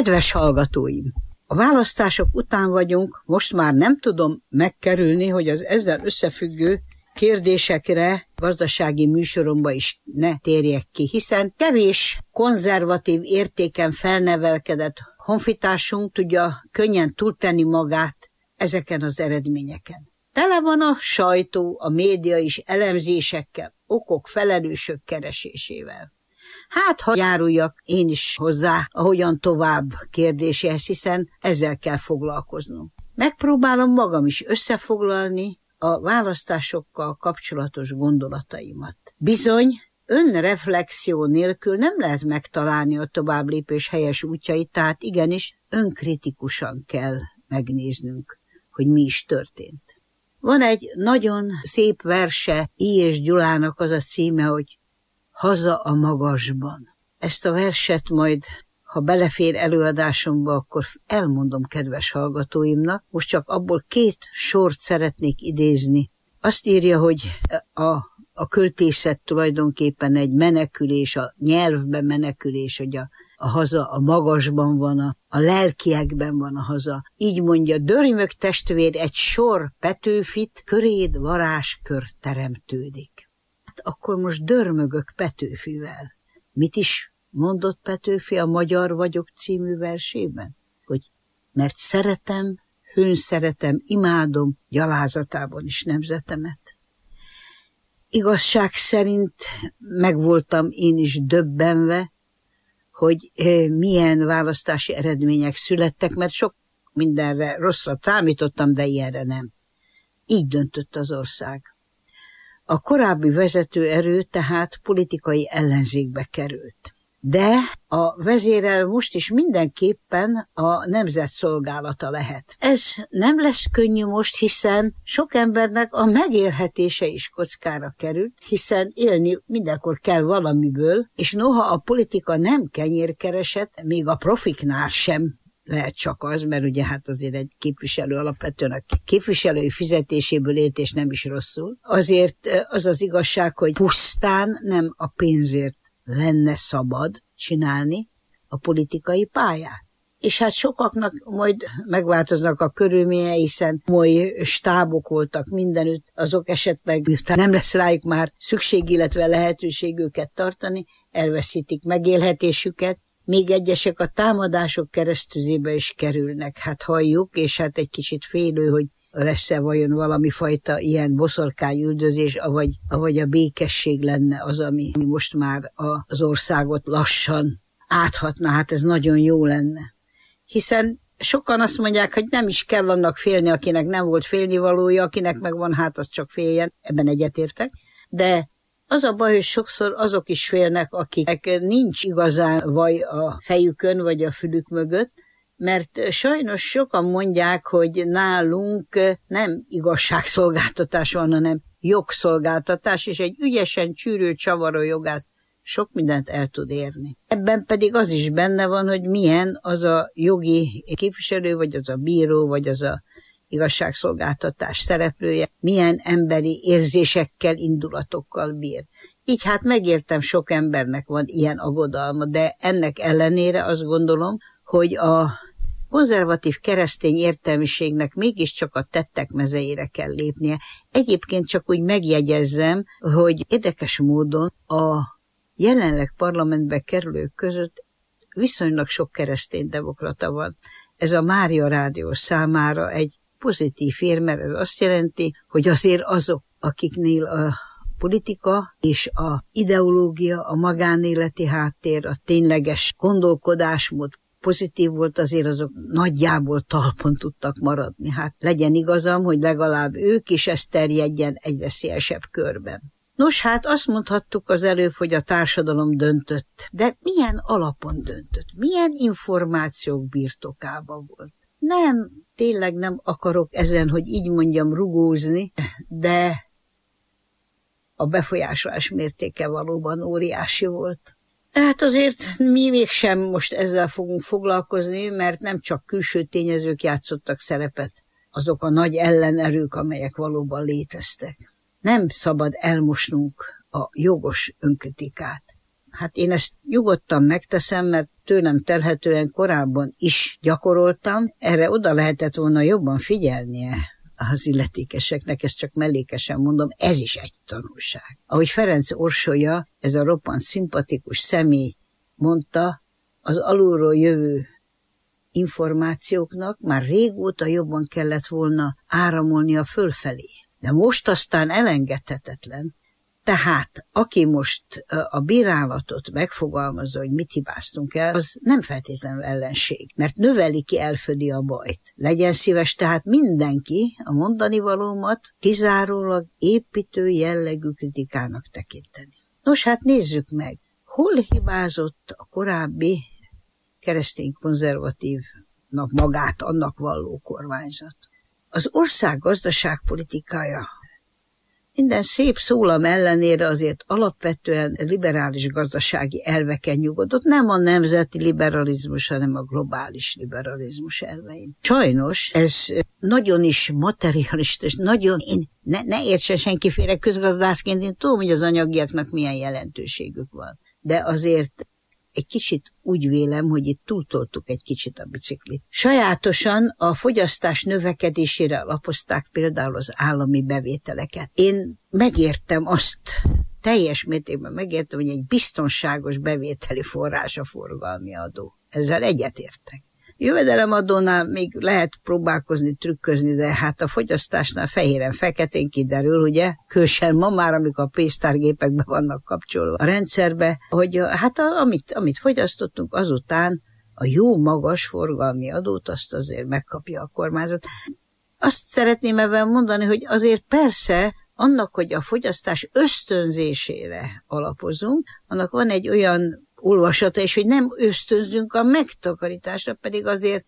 Kedves hallgatóim! A választások után vagyunk, most már nem tudom megkerülni, hogy az ezzel összefüggő kérdésekre gazdasági műsoromba is ne térjek ki, hiszen kevés konzervatív értéken felnevelkedett honfitársunk tudja könnyen túltenni magát ezeken az eredményeken. Tele van a sajtó, a média is elemzésekkel, okok, felelősök keresésével. Hát, ha járuljak én is hozzá, ahogyan tovább kérdéséhez, hiszen ezzel kell foglalkoznom. Megpróbálom magam is összefoglalni a választásokkal kapcsolatos gondolataimat. Bizony, önreflexió nélkül nem lehet megtalálni a továbblépés helyes útjait, tehát igenis önkritikusan kell megnéznünk, hogy mi is történt. Van egy nagyon szép verse I. és Gyulának, az a címe, hogy Haza a magasban. Ezt a verset majd, ha belefér előadásomba, akkor elmondom kedves hallgatóimnak. Most csak abból 2 sort szeretnék idézni. Azt írja, hogy a költészet tulajdonképpen egy menekülés, a nyelvben menekülés, hogy a haza a magasban van, a lelkiekben van a haza. Így mondja, dörmög testvér egy sor Petőfit, köréd varázskör teremtődik. Akkor most dörmögök Petőfivel. Mit is mondott Petőfi a Magyar vagyok című versében? Hogy mert szeretem, hőn szeretem, imádom gyalázatában is nemzetemet. Igazság szerint megvoltam én is döbbenve, hogy milyen választási eredmények születtek, mert sok mindenre rosszra számítottam, de ilyenre nem. Így döntött az ország. A korábbi vezetőerő tehát politikai ellenzékbe került. De a vezérel most is mindenképpen a nemzet szolgálata lehet. Ez nem lesz könnyű most, hiszen sok embernek a megélhetése is kockára került, hiszen élni mindenkor kell valamiből, és noha a politika nem kenyérkeresett, még a profiknál sem lehet csak az, mert ugye hát azért egy képviselő alapvetően a képviselői fizetéséből élt, és nem is rosszul. Azért az az igazság, hogy pusztán nem a pénzért lenne szabad csinálni a politikai pályát. És hát sokaknak majd megváltoznak a körülményei, hiszen komoly stábok voltak mindenütt, azok esetleg nem lesz rájuk már szükség, illetve lehetőség őket tartani, elveszítik megélhetésüket, még egyesek a támadások keresztüzébe is kerülnek, hát halljuk, és hát egy kicsit félő, hogy lesz-e vajon valami fajta ilyen boszorkányüldözés, avagy a békesség lenne az, ami most már az országot lassan áthatna, hát ez nagyon jó lenne. Hiszen sokan azt mondják, hogy nem is kell annak félni, akinek nem volt félnivalója, akinek megvan, hát az csak féljen, ebben egyetértek, de az a baj, hogy sokszor azok is félnek, akiknek nincs igazán vaj a fejükön, vagy a fülük mögött, mert sajnos sokan mondják, hogy nálunk nem igazságszolgáltatás van, hanem jogszolgáltatás, és egy ügyesen csűrő, csavaró jogász sok mindent el tud érni. Ebben pedig az is benne van, hogy milyen az a jogi képviselő, vagy az a bíró, vagy az a igazságszolgáltatás szereplője, milyen emberi érzésekkel, indulatokkal bír. Így hát megértem, sok embernek van ilyen aggodalma, de ennek ellenére azt gondolom, hogy a konzervatív keresztény értelmiségnek mégiscsak a tettek mezeire kell lépnie. Egyébként csak úgy megjegyezzem, hogy érdekes módon a jelenleg parlamentbe kerülők között viszonylag sok kereszténydemokrata van. Ez a Mária Rádió számára egy pozitív hír, mert ez azt jelenti, hogy azért azok, akiknél a politika és a ideológia, a magánéleti háttér, a tényleges gondolkodásmód pozitív volt, azért azok nagyjából talpon tudtak maradni. Hát legyen igazam, hogy legalább ők is ezt terjedjen egyre szélesebb körben. Nos, hát azt mondhattuk az előbb, hogy a társadalom döntött. De milyen alapon döntött? Milyen információk birtokában volt? Nem, tényleg nem akarok ezen, hogy így mondjam, rugózni, de a befolyásolás mértéke valóban óriási volt. Hát azért mi mégsem most ezzel fogunk foglalkozni, mert nem csak külső tényezők játszottak szerepet, azok a nagy ellenerők, amelyek valóban léteztek. Nem szabad elmosnunk a jogos önkritikát. Hát én ezt nyugodtan megteszem, mert tőlem telhetően korábban is gyakoroltam, erre oda lehetett volna jobban figyelnie az illetékeseknek, ezt csak mellékesen mondom, ez is egy tanulság. Ahogy Ferenc Orsolya, ez a roppant szimpatikus személy mondta, az alulról jövő információknak már régóta jobban kellett volna áramolnia fölfelé. De most aztán elengedhetetlen. Tehát aki most a bírálatot megfogalmazza, hogy mit hibáztunk el, az nem feltétlenül ellenség, mert növeli ki, elfödi a bajt. Legyen szíves tehát mindenki a mondani valómat kizárólag építő jellegű kritikának tekinteni. Nos, hát nézzük meg, hol hibázott a korábbi keresztény konzervatívnak magát annak valló kormányzat. Az ország gazdaságpolitikája minden szép szólam ellenére azért alapvetően liberális gazdasági elveken nyugodott, nem a nemzeti liberalizmus, hanem a globális liberalizmus elvein. Sajnos ez nagyon is materialista, és nagyon, ne értsen senkiféle közgazdászként, én tudom, hogy az anyagiaknak milyen jelentőségük van, de azért egy kicsit úgy vélem, hogy itt túltoltuk egy kicsit a biciklit. Sajátosan a fogyasztás növekedésére alapozták például az állami bevételeket. Én megértem azt, teljes mértékben megértem, hogy egy biztonságos bevételi forrás a forgalmi adó. Ezzel egyetértek. Jövedelemadónál még lehet próbálkozni, trükközni, de hát a fogyasztásnál fehéren-feketén kiderül, ugye, különösen ma már, amikor a pénztárgépekbe vannak kapcsolva a rendszerbe, hogy hát amit fogyasztottunk, azután a jó magas forgalmi adót azt azért megkapja a kormányzat. Azt szeretném ebben mondani, hogy azért persze annak, hogy a fogyasztás ösztönzésére alapozunk, annak van egy olyan olvasata, és hogy nem ösztönzünk a megtakarításra, pedig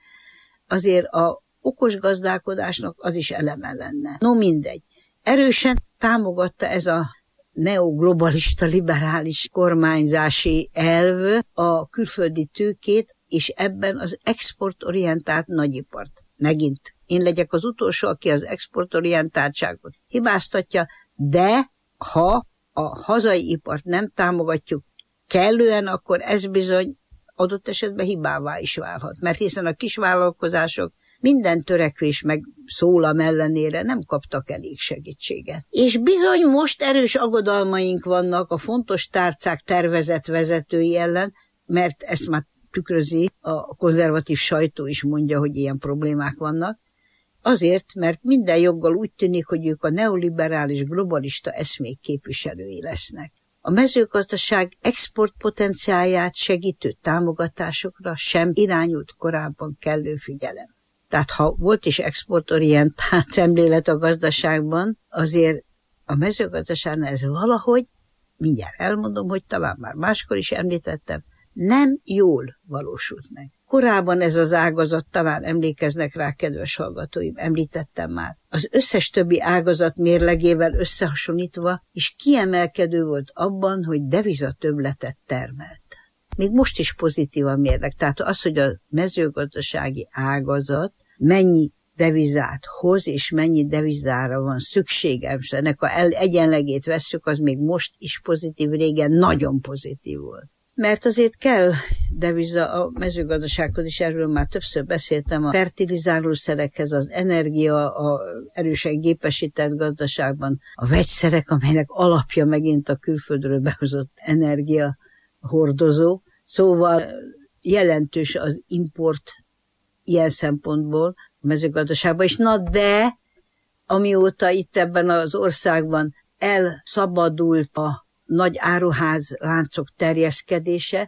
azért a okos gazdálkodásnak az is eleme lenne. No mindegy. Erősen támogatta ez a neoglobalista liberális kormányzási elv a külföldi tőkét, és ebben az exportorientált nagyipart. Megint én legyek az utolsó, aki az exportorientáltságot hibáztatja, de ha a hazai ipart nem támogatjuk kellően, akkor ez bizony adott esetben hibává is válhat. Mert hiszen a kisvállalkozások minden törekvés meg szólam ellenére nem kaptak elég segítséget. És bizony most erős aggodalmaink vannak a fontos tárcák tervezett vezetői ellen, mert ezt már tükrözi, a konzervatív sajtó is mondja, hogy ilyen problémák vannak. Azért, mert minden joggal úgy tűnik, hogy ők a neoliberális globalista eszmék képviselői lesznek. A mezőgazdaság exportpotenciálját segítő támogatásokra sem irányult korábban kellő figyelem. Tehát ha volt is exportorientált szemlélet a gazdaságban, azért a mezőgazdaságnál ez valahogy, mindjárt elmondom, hogy talán már máskor is említettem, nem jól valósult meg. Korábban ez az ágazat, talán emlékeznek rá, kedves hallgatóim, említettem már, az összes többi ágazat mérlegével összehasonlítva is kiemelkedő volt abban, hogy devizatöbbletet termelt. Még most is pozitív a mérleg, tehát az, hogy a mezőgazdasági ágazat mennyi devizát hoz, és mennyi devizára van szüksége, és ennek a egyenlegét vesszük, az még most is pozitív, régen nagyon pozitív volt. Mert azért kell deviza a mezőgazdasághoz is, erről már többször beszéltem, a fertilizálószerekhez, az energia, a erősen gépesített gazdaságban, a vegyszerek, amelynek alapja megint a külföldről behozott energia hordozó. Szóval jelentős az import ilyen szempontból a mezőgazdaságban is. Na de, amióta itt ebben az országban elszabadult a nagy áruház láncok terjeszkedése,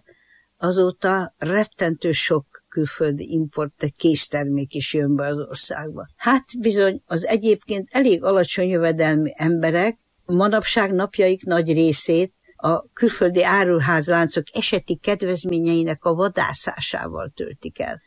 azóta rettentő sok külföldi import, késztermék is jön be az országba. Hát bizony az egyébként elég alacsony jövedelmű emberek manapság napjaik nagy részét a külföldi áruházláncok eseti kedvezményeinek a vadászásával töltik el.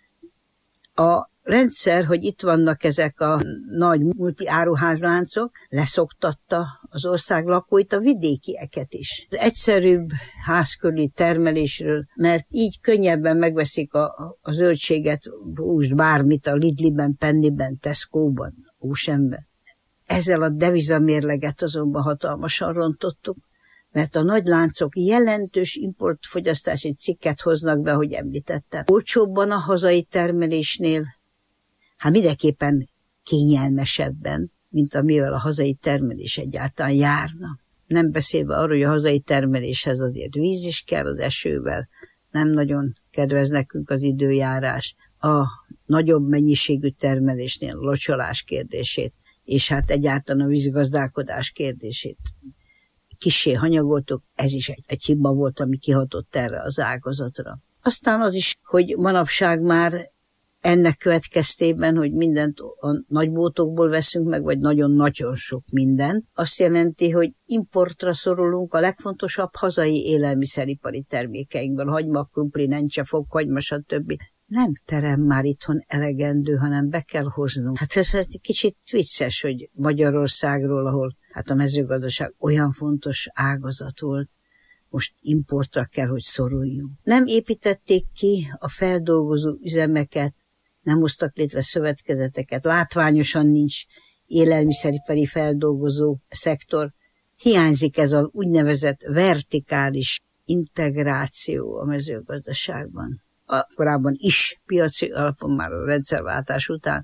A rendszer, hogy itt vannak ezek a nagy multi áruházláncok, leszoktatta az ország lakóit, a vidékieket is. Az egyszerűbb házkörüli termelésről, mert így könnyebben megveszik a zöldséget, húst, bármit a Lidliben, Pennyben, Tesco-ban, Oceanben. Ezzel a devizamérleget azonban hatalmasan rontottuk, mert a nagyláncok jelentős importfogyasztási cikket hoznak be, ahogy említettem. Olcsóbban a hazai termelésnél, hát mindenképpen kényelmesebben, mint amivel a hazai termelés egyáltalán járna. Nem beszélve arról, hogy a hazai termeléshez azért víz is kell, az esővel nem nagyon kedvez nekünk az időjárás. A nagyobb mennyiségű termelésnél a locsolás kérdését, és hát egyáltalán a vízgazdálkodás kérdését kissé hanyagoltuk, ez is egy hiba volt, ami kihatott erre az ágazatra. Aztán az is, hogy manapság már ennek következtében, hogy mindent a nagyboltokból veszünk meg, vagy nagyon-nagyon sok mindent, azt jelenti, hogy importra szorulunk a legfontosabb hazai élelmiszeripari termékeinkből, hagyma, krumpli, lencse, fokhagyma, stb. Nem terem már itthon elegendő, hanem be kell hoznunk. Hát ez egy kicsit vicces, hogy Magyarországról, ahol hát a mezőgazdaság olyan fontos ágazat volt, most importra kell, hogy szoruljunk. Nem építették ki a feldolgozó üzemeket, nem hoztak létre szövetkezeteket, látványosan nincs élelmiszeripari feldolgozó szektor. Hiányzik ez az úgynevezett vertikális integráció a mezőgazdaságban. Korábban is piaci alapon, már a rendszerváltás után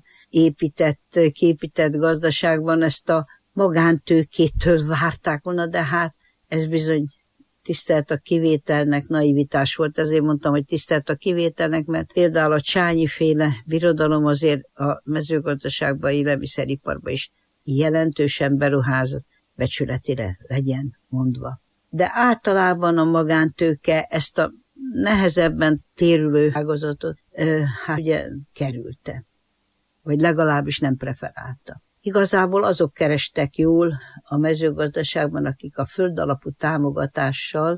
kiépített gazdaságban ezt a magántőkétől várták volna, de hát ez bizony tisztelt a kivételnek, naivitás volt, ezért mondtam, hogy tisztelt a kivételnek, mert például a Csányi-féle birodalom azért a mezőgazdaságban, élelmiszeriparban is jelentősen beruházott, becsületére legyen mondva. De általában a magántőke ezt a nehezebben térülő ágazatot hát ugye kerülte, vagy legalábbis nem preferálta. Igazából azok kerestek jól a mezőgazdaságban, akik a földalapú támogatással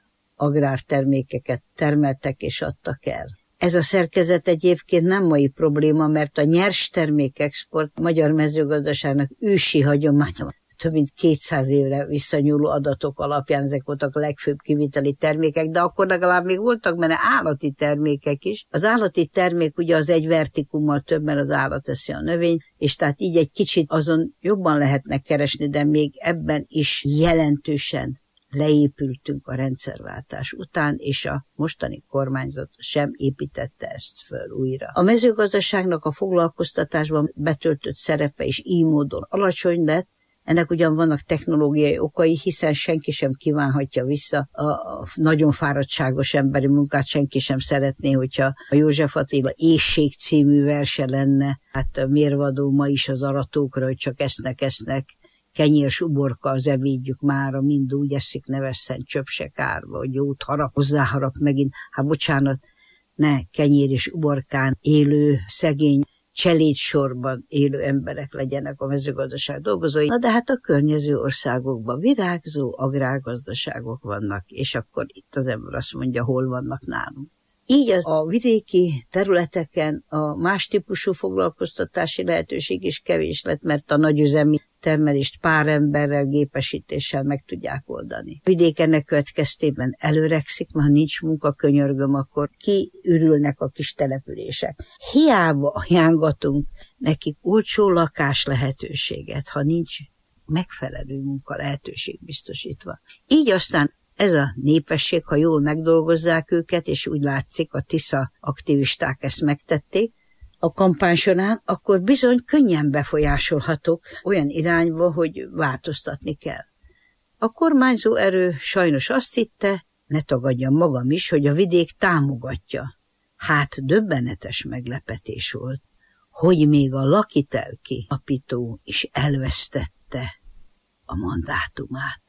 agrártermékeket termeltek és adtak el. Ez a szerkezet egyébként nem mai probléma, mert a nyers termékexport a magyar mezőgazdaságnak ősi hagyománya. Több mint 200 évre visszanyúló adatok alapján ezek voltak a legfőbb kiviteli termékek, de akkor legalább még voltak benne állati termékek is. Az állati termék ugye az egy vertikummal több, mert az állat eszi a növény, és tehát így egy kicsit azon jobban lehetne keresni, de még ebben is jelentősen leépültünk a rendszerváltás után, és a mostani kormányzat sem építette ezt föl újra. A mezőgazdaságnak a foglalkoztatásban betöltött szerepe is így módon alacsony lett. Ennek ugyan vannak technológiai okai, hiszen senki sem kívánhatja vissza a nagyon fáradtságos emberi munkát, senki sem szeretné, hogyha a József Attila Éhség című verse lenne, hát mérvadó ma is az aratókra, hogy csak esznek, kenyérs uborka az ebédjük mára, mind úgy eszik, ne vesszen csöp se kárba, hogy jót harap, hozzáharap megint, hát bocsánat, ne kenyér és uborkán élő, szegény, cselédsorban élő emberek legyenek a mezőgazdaság dolgozói. Na de hát a környező országokban virágzó agrárgazdaságok vannak, és akkor itt az ember azt mondja, hol vannak nálunk. Így a vidéki területeken a más típusú foglalkoztatási lehetőség is kevés lett, mert a nagyüzemi termelést pár emberrel, gépesítéssel meg tudják oldani. A vidék ennek következtében előrekszik, ha nincs munka, könyörgöm, akkor kiürülnek a kis települések. Hiába ajánlatunk nekik olcsó lakás lehetőséget, ha nincs megfelelő munka lehetőség biztosítva. Így aztán ez a népesség, ha jól megdolgozzák őket, és úgy látszik, a Tisza aktivisták ezt megtették a kampány során, akkor bizony könnyen befolyásolhatók olyan irányba, hogy változtatni kell. A kormányzó erő sajnos azt hitte, ne tagadjam magam is, hogy a vidék támogatja. Hát döbbenetes meglepetés volt, hogy még a Lakitelki apító is elvesztette a mandátumát.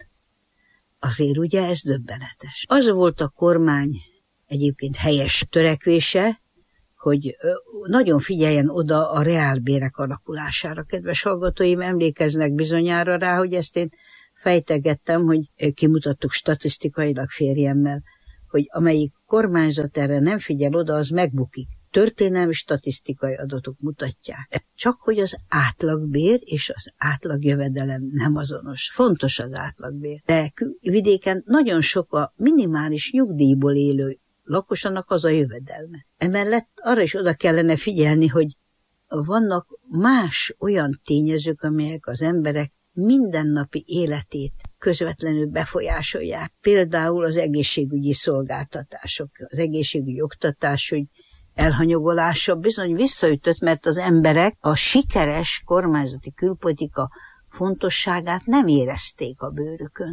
Azért ugye ez döbbenetes. Az volt a kormány egyébként helyes törekvése, hogy nagyon figyeljen oda a reálbérek alakulására. Kedves hallgatóim, emlékeznek bizonyára rá, hogy ezt én fejtegettem, hogy kimutattuk statisztikailag férjemmel, hogy amelyik kormányzat erre nem figyel oda, az megbukik. Történelmi statisztikai adatok mutatják. Csak hogy az átlagbér és az átlagjövedelem nem azonos. Fontos az átlagbér. De vidéken nagyon sok a minimális nyugdíjból élő lakosnak az a jövedelme. Emellett arra is oda kellene figyelni, hogy vannak más olyan tényezők, amelyek az emberek mindennapi életét közvetlenül befolyásolják. Például az egészségügyi szolgáltatások, az egészségügyi oktatásügy elhanyagolása bizony visszaütött, mert az emberek a sikeres kormányzati külpolitika fontosságát nem érezték a bőrükön.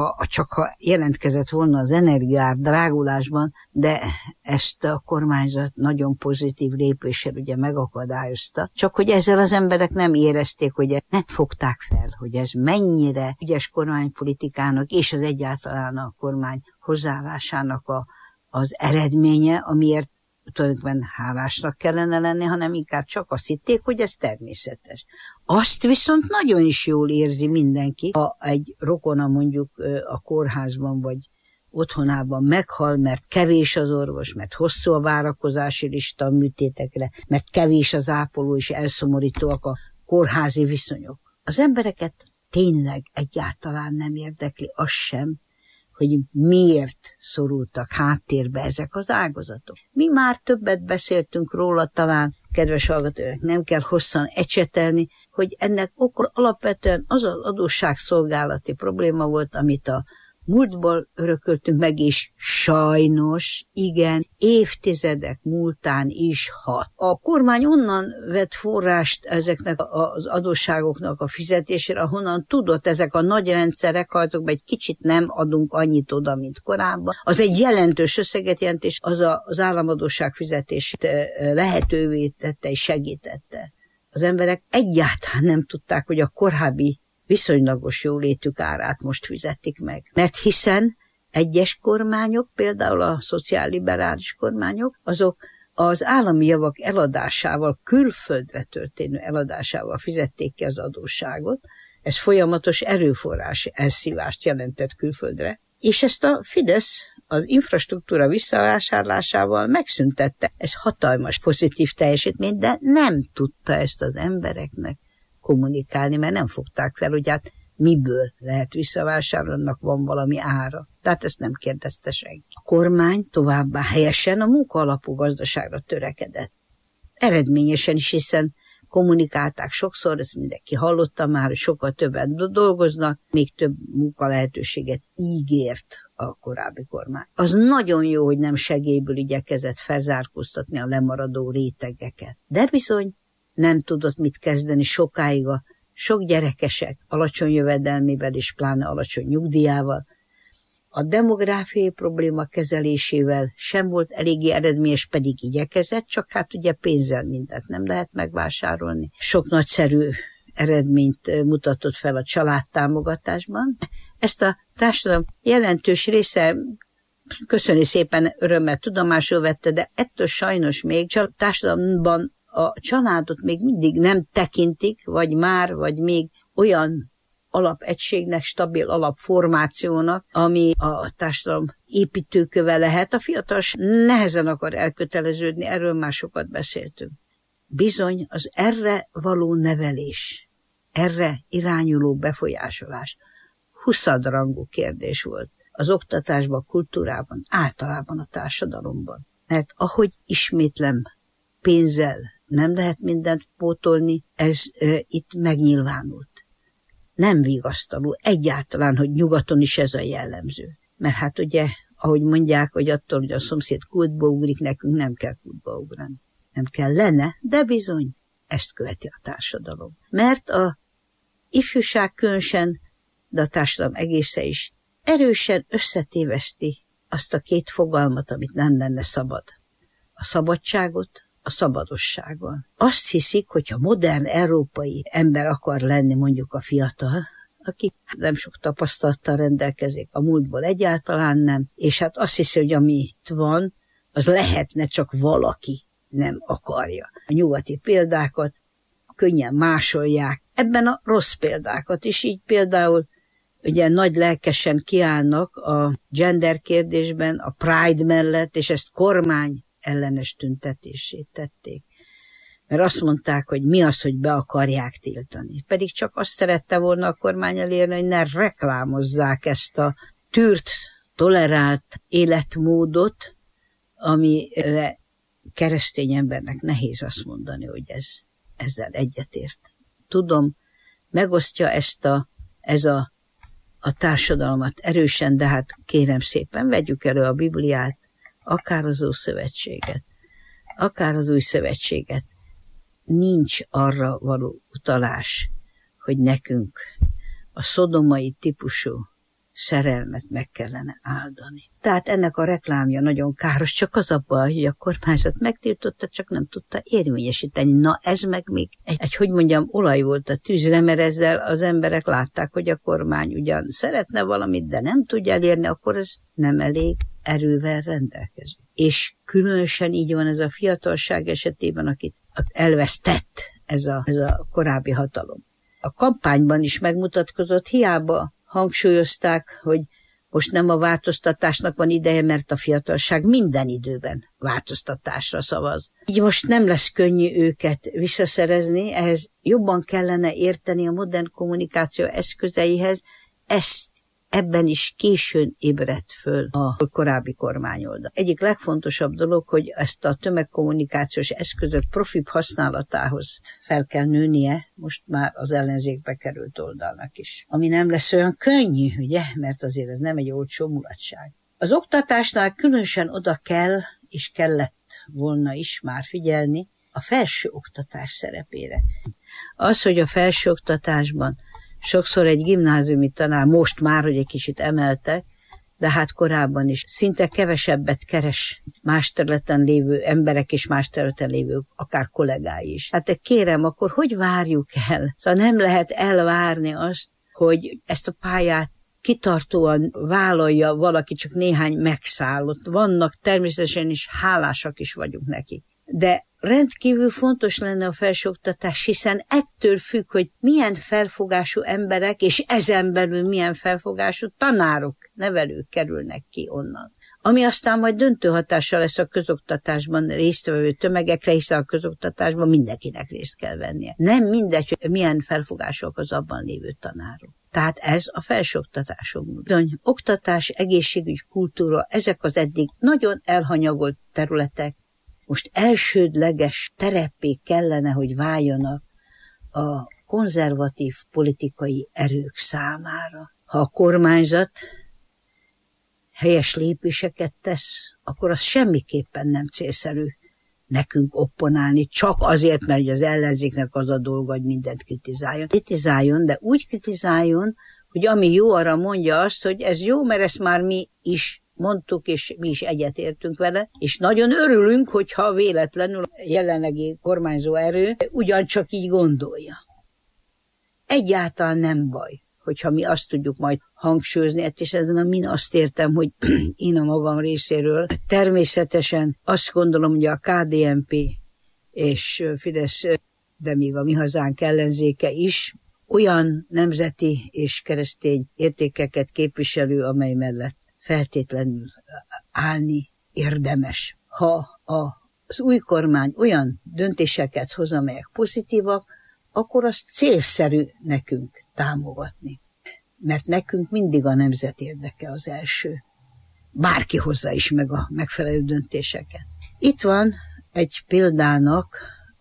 Ha jelentkezett volna az energiaár drágulásban, de ezt a kormányzat nagyon pozitív lépéssel ugye megakadályozta. Csak hogy ezzel az emberek nem érezték, hogy nem fogták fel, hogy ez mennyire ügyes kormánypolitikának és az egyáltalán a kormány hozzáállásának az eredménye, amiért tulajdonképpen hálásnak kellene lenni, hanem inkább csak azt hitték, hogy ez természetes. Azt viszont nagyon is jól érzi mindenki, ha egy rokona mondjuk a kórházban vagy otthonában meghal, mert kevés az orvos, mert hosszú a várakozási lista a műtétekre, mert kevés az ápoló és elszomorítóak a kórházi viszonyok. Az embereket tényleg egyáltalán nem érdekli az sem, hogy miért szorultak háttérbe ezek az ágazatok. Mi már többet beszéltünk róla, talán, kedves hallgatók, nem kell hosszan ecsetelni, hogy ennek alapvetően az az adósságszolgálati probléma volt, amit a múltból örököltünk meg, és sajnos, igen, évtizedek múltán is hat. A kormány onnan vett forrást ezeknek az adósságoknak a fizetésére, ahonnan tudott, ezek a nagy rendszerek, ha azokban egy kicsit nem adunk annyit oda, mint korábban. Az egy jelentős összeget jelent, és az államadósság fizetését lehetővé tette és segítette. Az emberek egyáltalán nem tudták, hogy a korábbi viszonylagos jólétük árát most fizetik meg. Mert hiszen egyes kormányok, például a szociálliberális kormányok, azok az állami javak eladásával, külföldre történő eladásával fizették ki az adósságot. Ez folyamatos erőforrás elszívást jelentett külföldre. És ezt a Fidesz az infrastruktúra visszavásárlásával megszüntette. Ez hatalmas pozitív teljesítmény, de nem tudta ezt az embereknek kommunikálni, mert nem fogták fel, hogy hát miből lehet visszavásárolni, van valami ára. Tehát ezt nem kérdezte senki. A kormány továbbá helyesen a munkaalapú gazdaságra törekedett. Eredményesen is, hiszen kommunikálták sokszor, ezt mindenki hallotta már, hogy sokkal többen dolgoznak, még több munkalehetőséget ígért a korábbi kormány. Az nagyon jó, hogy nem segélyből igyekezett felzárkóztatni a lemaradó rétegeket. De bizony nem tudott mit kezdeni sokáig a sok gyerekesek alacsony jövedelmével és pláne alacsony nyugdíjával. A demográfiai probléma kezelésével sem volt eléggé eredményes, pedig igyekezett, csak hát ugye pénzzel mindent nem lehet megvásárolni. Sok nagyszerű eredményt mutatott fel a családtámogatásban. Ezt a társadalom jelentős része, köszöni szépen, örömmel tudomásul vette, de ettől sajnos még a társadalomban a családot még mindig nem tekintik, vagy még olyan alapegységnek, stabil alapformációnak, ami a társadalom építőköve lehet. A fiatalos nehezen akar elköteleződni, erről már sokat beszéltünk. Bizony az erre való nevelés, erre irányuló befolyásolás huszadrangú kérdés volt az oktatásban, a kultúrában, általában a társadalomban. Mert ahogy ismétlem, pénzzel nem lehet mindent pótolni, ez itt megnyilvánult. Nem vigasztaló egyáltalán, hogy nyugaton is ez a jellemző. Mert hát ugye, ahogy mondják, hogy attól, hogy a szomszéd kútba ugrik, nekünk nem kell kútba ugrani. Nem kellene, de bizony ezt követi a társadalom. Mert a ifjúság különösen, de a társadalom egésze is erősen összetéveszti azt a két fogalmat, amit nem lenne szabad. A szabadságot a szabadossággal. Azt hiszik, hogyha modern európai ember akar lenni, mondjuk a fiatal, aki nem sok tapasztalattal rendelkezik, a múltból egyáltalán nem, és hát azt hiszi, hogy amit van, az lehetne, csak valaki nem akarja. A nyugati példákat könnyen másolják, ebben a rossz példákat is, így például ugye nagy lelkesen kiállnak a gender kérdésben, a Pride mellett, és ezt kormány ellenes tüntetését tették. Mert azt mondták, hogy mi az, hogy be akarják tiltani. Pedig csak azt szerette volna a kormány elérni, hogy ne reklámozzák ezt a tűrt, tolerált életmódot, amire keresztény embernek nehéz azt mondani, hogy ezzel egyetért. Tudom, megosztja ezt a ez a társadalmat erősen, de hát kérem szépen, vegyük elő a Bibliát, akár az Ószövetséget, akár az Új Szövetséget. Nincs arra való utalás, hogy nekünk a szodomai típusú szerelmet meg kellene áldani. Tehát ennek a reklámja nagyon káros, csak az a baj, hogy a kormányzat megtiltotta, csak nem tudta érvényesíteni. Na ez meg még hogy mondjam, olaj volt a tűzre, mert ezzel az emberek látták, hogy a kormány ugyan szeretne valamit, de nem tudja elérni, akkor ez nem elég erővel rendelkezik. És különösen így van ez a fiatalság esetében, akit elvesztett ez a korábbi hatalom. A kampányban is megmutatkozott, hiába hangsúlyozták, hogy most nem a változtatásnak van ideje, mert a fiatalság minden időben változtatásra szavaz. Így most nem lesz könnyű őket visszaszerezni, ehhez jobban kellene érteni a modern kommunikáció eszközeihez, ebben is későn ébredt föl a korábbi kormányoldal. Egyik legfontosabb dolog, hogy ezt a tömegkommunikációs eszközök profibb használatához fel kell nőnie, most már az ellenzékbe került oldalnak is. Ami nem lesz olyan könnyű, ugye, mert azért ez nem egy olcsó mulatság. Az oktatásnál különösen oda kell, és kellett volna is már figyelni a felső oktatás szerepére. Az, hogy a felső oktatásban sokszor egy gimnáziumi tanár, most már, hogy egy kicsit emeltek, de hát korábban is szinte kevesebbet keres más területen lévő emberek és más területen lévő akár kollégái is. Hát kérem, akkor hogy várjuk el? Szóval nem lehet elvárni azt, hogy ezt a pályát kitartóan vállalja valaki, csak néhány megszállott. Vannak természetesen is, hálásak is vagyunk neki. De rendkívül fontos lenne a felsőoktatás, hiszen ettől függ, hogy milyen felfogású emberek, és ezen belül milyen felfogású tanárok, nevelők kerülnek ki onnan. Ami aztán majd döntő hatással lesz a közoktatásban résztvevő tömegekre, hiszen a közoktatásban mindenkinek részt kell vennie. Nem mindegy, hogy milyen felfogásúak az abban lévő tanárok. Tehát ez a felsőoktatáson. Bizony, oktatás, egészségügy, kultúra, ezek az eddig nagyon elhanyagolt területek, most elsődleges tereppé kellene, hogy váljanak a konzervatív politikai erők számára. Ha a kormányzat helyes lépéseket tesz, akkor az semmiképpen nem célszerű nekünk opponálni, csak azért, mert az ellenzéknek az a dolga, hogy mindent kritizáljon. Kritizáljon, de úgy kritizáljon, hogy ami jó, arra mondja azt, hogy ez jó, mert ezt már mi is mondtuk, és mi is egyetértünk vele, és nagyon örülünk, hogyha véletlenül a jelenlegi kormányzó erő ugyancsak így gondolja. Egyáltalán nem baj, hogyha mi azt tudjuk majd hangsúlyozni, és ezen min azt értem, hogy én a magam részéről természetesen azt gondolom, hogy a KDNP és Fidesz, de még a Mi Hazánk ellenzéke is olyan nemzeti és keresztény értékeket képviselő, amely mellett feltétlenül állni érdemes. Ha az új kormány olyan döntéseket hoz, amelyek pozitívak, akkor az célszerű nekünk támogatni. Mert nekünk mindig a nemzet érdeke az első. Bárki hozza is meg a megfelelő döntéseket. Itt van egy példának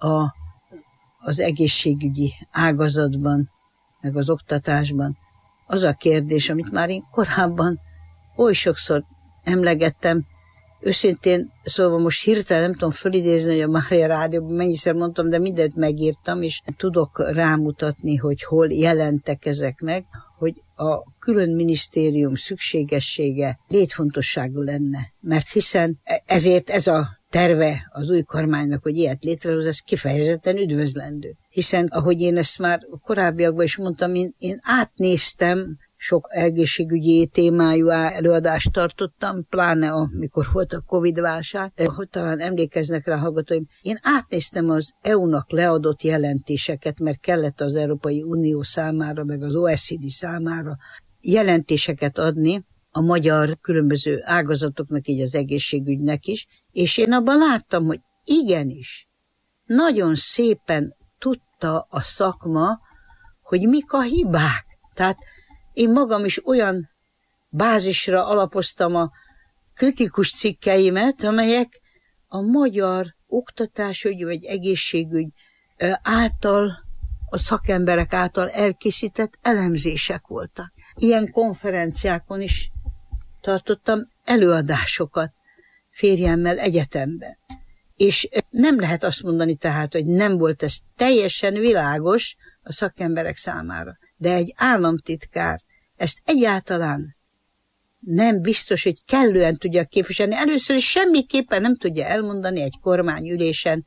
az egészségügyi ágazatban, meg az oktatásban az a kérdés, amit már én korábban oly sokszor emlegettem, őszintén, szóval most hirtelen nem tudom fölidézni, hogy a Mária Rádióban mennyiszer mondtam, de mindent megírtam, és tudok rámutatni, hogy hol jelentek ezek meg, hogy a külön minisztérium szükségessége létfontosságú lenne. Mert hiszen ezért ez a terve az új kormánynak, hogy ilyet létrehoz, ez kifejezetten üdvözlendő. Hiszen, ahogy én ezt már korábbiakban is mondtam, én átnéztem, sok egészségügyi témájú előadást tartottam, pláne amikor volt a Covid-válság, hogy talán emlékeznek rá hallgatóim. Én átnéztem az EU-nak leadott jelentéseket, mert kellett az Európai Unió számára, meg az OECD számára jelentéseket adni a magyar különböző ágazatoknak, így az egészségügynek is, és én abban láttam, hogy igenis, nagyon szépen tudta a szakma, hogy mik a hibák. Tehát én magam is olyan bázisra alapoztam a kritikus cikkeimet, amelyek a magyar oktatásügy vagy egészségügy által a szakemberek által elkészített elemzések voltak. Ilyen konferenciákon is tartottam előadásokat férjemmel egyetemben. És nem lehet azt mondani tehát, hogy nem volt ez teljesen világos a szakemberek számára. De egy államtitkár ezt egyáltalán nem biztos, hogy kellően tudja képviselni. Először is semmiképpen nem tudja elmondani egy kormányülésen,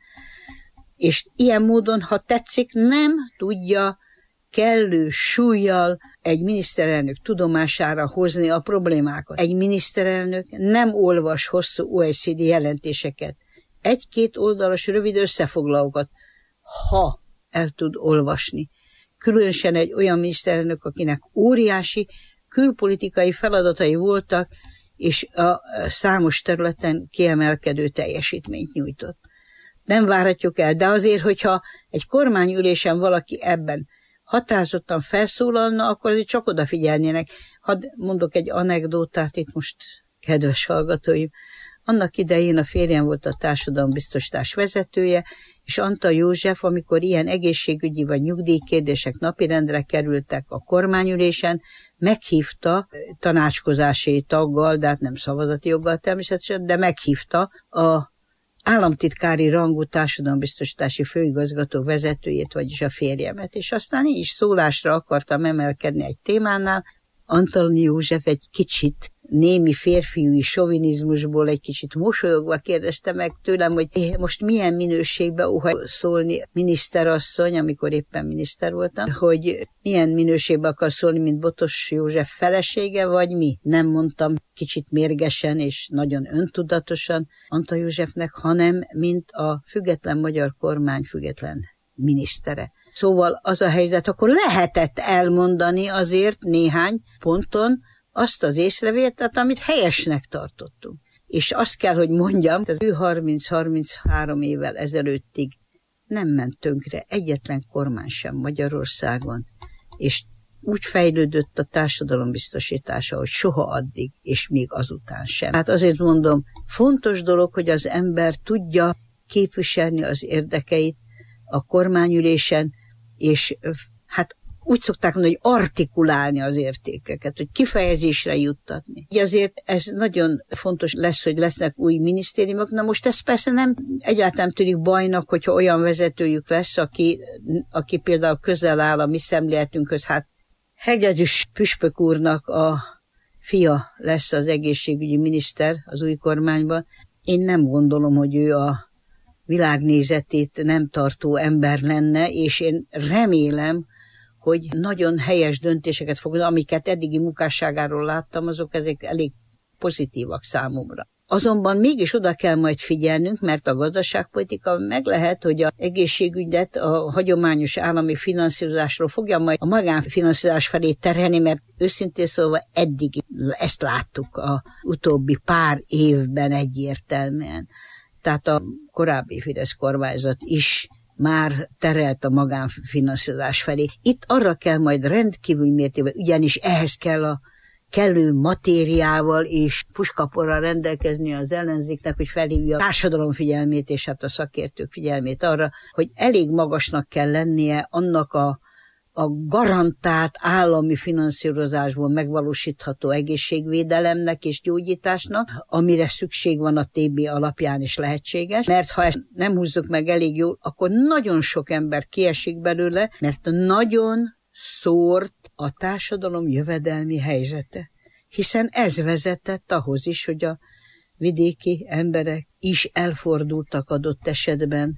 és ilyen módon, ha tetszik, nem tudja kellő súllyal egy miniszterelnök tudomására hozni a problémákat. Egy miniszterelnök nem olvas hosszú OECD jelentéseket. Egy-két oldalas rövid összefoglalókat, ha el tud olvasni. Különösen egy olyan miniszterelnök, akinek óriási külpolitikai feladatai voltak, és a számos területen kiemelkedő teljesítményt nyújtott. Nem várhatjuk el, de azért, hogyha egy kormányülésen valaki ebben határozottan felszólalna, akkor azért csak odafigyelnének. Hadd mondok egy anekdótát itt most, kedves hallgatóim. Annak idején a férjem volt a társadalombiztosítás vezetője, és Antal József, amikor ilyen egészségügyi vagy nyugdíjkérdések napirendre kerültek a kormányülésen, meghívta tanácskozási taggal, de hát nem szavazati joggal természetesen, de meghívta a államtitkári rangú társadalombiztosítási főigazgató vezetőjét, vagyis a férjemet, és aztán így is szólásra akartam emelkedni egy témánál. Antal József egy kicsit némi férfiúi sovinizmusból egy kicsit mosolyogva kérdezte meg tőlem, hogy most milyen minőségben óhajt szólni miniszterasszony, amikor éppen miniszter voltam, hogy milyen minőségben akar szólni, mint Botos József felesége, vagy mi. Nem mondtam kicsit mérgesen és nagyon öntudatosan Antal Józsefnek, hanem mint a független magyar kormány független minisztere. Szóval az a helyzet, akkor lehetett elmondani azért néhány ponton azt az észrevételt, amit helyesnek tartottunk. És azt kell, hogy mondjam, az ő 30-33 évvel ezelőttig nem ment tönkre egyetlen kormány sem Magyarországon, és úgy fejlődött a társadalombiztosítása, hogy soha addig, és még azután sem. Hát azért mondom, fontos dolog, hogy az ember tudja képviselni az érdekeit a kormányülésen, és hát úgy szokták mondani, hogy artikulálni az értékeket, hogy kifejezésre juttatni. Így azért ez nagyon fontos lesz, hogy lesznek új minisztériumok. Na most ez persze nem egyáltalán tűnik bajnak, hogyha olyan vezetőjük lesz, aki például közel áll a mi szemléletünkhöz. Hát Hegedűs püspök úrnak a fia lesz az egészségügyi miniszter az új kormányban. Én nem gondolom, hogy ő a világnézetét nem tartó ember lenne, és én remélem, hogy nagyon helyes döntéseket fog, amiket eddigi munkásságáról láttam, ezek elég pozitívak számomra. Azonban mégis oda kell majd figyelnünk, mert a gazdaságpolitika meg lehet, hogy az egészségügyet a hagyományos állami finanszírozásról fogja majd a magánfinanszírozás felé terelni, mert őszintén szólva eddig ezt láttuk a utóbbi pár évben egyértelműen. Tehát a korábbi Fidesz kormányzat is már terelt a magánfinanszírozás felé. Itt arra kell majd rendkívül mértékben, ugyanis ehhez kell a kellő matériával és puskaporral rendelkezni az ellenzéknek, hogy felhívja a társadalom figyelmét és hát a szakértők figyelmét arra, hogy elég magasnak kell lennie annak a garantált állami finanszírozásból megvalósítható egészségvédelemnek és gyógyításnak, amire szükség van a TB alapján is lehetséges, mert ha ezt nem húzzuk meg elég jól, akkor nagyon sok ember kiesik belőle, mert nagyon szórt a társadalom jövedelmi helyzete. Hiszen ez vezetett ahhoz is, hogy a vidéki emberek is elfordultak adott esetben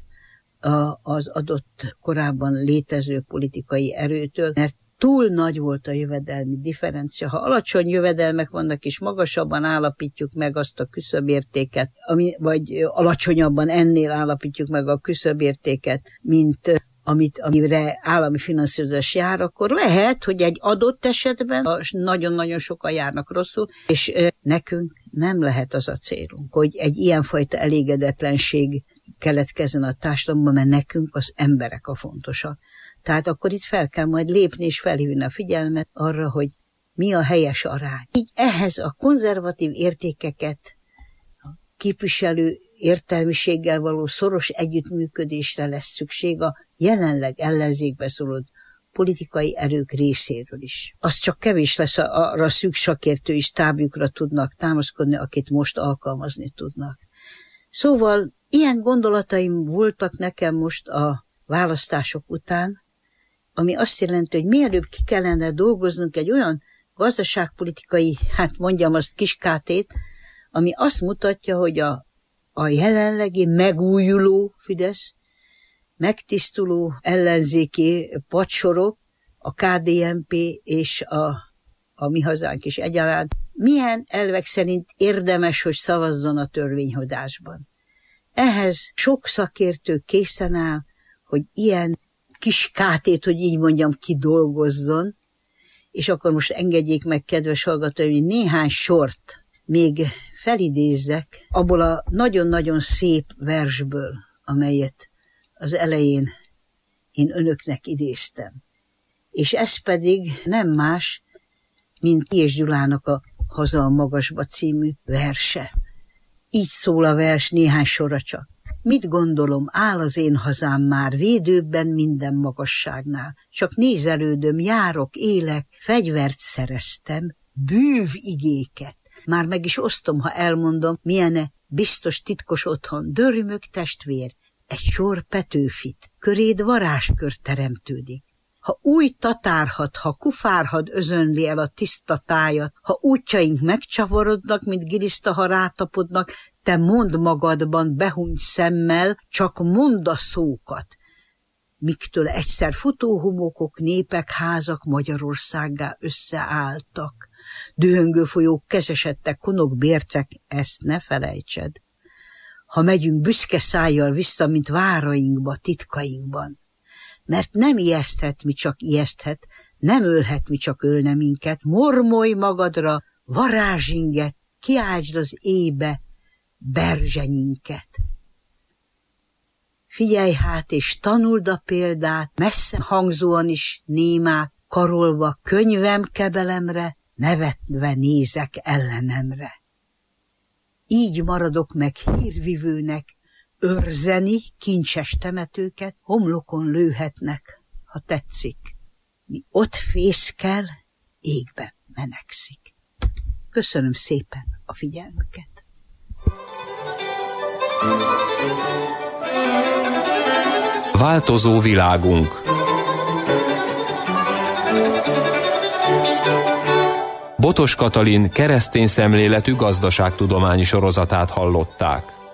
az adott korábban létező politikai erőtől, mert túl nagy volt a jövedelmi differencia. Ha alacsony jövedelmek vannak, és magasabban állapítjuk meg azt a küszöbértéket, vagy alacsonyabban ennél állapítjuk meg a küszöbértéket, mint amire állami finanszírozás jár, akkor lehet, hogy egy adott esetben nagyon-nagyon sokan járnak rosszul, és nekünk nem lehet az a célunk, hogy egy ilyenfajta elégedetlenség keletkezzen a társadalomban, mert nekünk az emberek a fontosak. Tehát akkor itt fel kell majd lépni és felhívni a figyelmet arra, hogy mi a helyes arány. Így ehhez a konzervatív értékeket képviselő értelmiséggel való szoros együttműködésre lesz szükség a jelenleg ellenzékbe szorult politikai erők részéről is. Az csak kevés lesz, arra szűk szakértői stábjukra tudnak támaszkodni, akit most alkalmazni tudnak. Szóval ilyen gondolataim voltak nekem most a választások után, ami azt jelenti, hogy mielőbb ki kellene dolgoznunk egy olyan gazdaságpolitikai, hát mondjam azt kiskátét, ami azt mutatja, hogy a jelenlegi megújuló Fidesz, megtisztuló ellenzéki padsorok, a KDNP és a Mi Hazánk is egyaránt, milyen elvek szerint érdemes, hogy szavazzon a törvényhozásban. Ehhez sok szakértő készen áll, hogy ilyen kis kátét, hogy így mondjam, kidolgozzon, és akkor most engedjék meg, kedves hallgatóim, hogy néhány sort még felidézzek abból a nagyon-nagyon szép versből, amelyet az elején én önöknek idéztem. És ez pedig nem más, mint Piés Gyulának a Haza a magasba című verse. Így szól a vers, néhány sorra csak. Mit gondolom, áll az én hazám már védőbben minden magasságnál. Csak nézelődöm, járok, élek, fegyvert szereztem, bűv igéket. Már meg is osztom, ha elmondom, milyen biztos titkos otthon, dörmög testvér, egy sor Petőfit, köréd varázskör teremtődik. Ha új tatárhat, ha kufárhad özönli el a tiszta tájat, ha útjaink megcsavarodnak, mint giliszta, ha rátapodnak, te mondd magadban behúnyt szemmel, csak mondd a szókat. Miktől egyszer futóhomokok, népek, házak Magyarországgá összeálltak. Dühöngő folyók kezesedtek, konok bércek, ezt ne felejtsed. Ha megyünk büszke szájjal vissza, mint várainkba, titkainkban. Mert nem ijeszthet, mi csak ijeszthet, nem ölhet, mi csak ölne minket, mormolj magadra, varázsinget, kiáltsd az éjbe berzsenyinket. Figyelj hát, és tanuld a példát, messze hangzóan is némát, karolva könyvem kebelemre, nevetve nézek ellenemre. Így maradok meg hírvivőnek, őrzeni kincses temetőket homlokon lőhetnek, ha tetszik. Mi ott fészkel, égbe menekszik. Köszönöm szépen a figyelmüket. Változó világunk. Botos Katalin keresztény szemléletű gazdaságtudományi sorozatát hallották.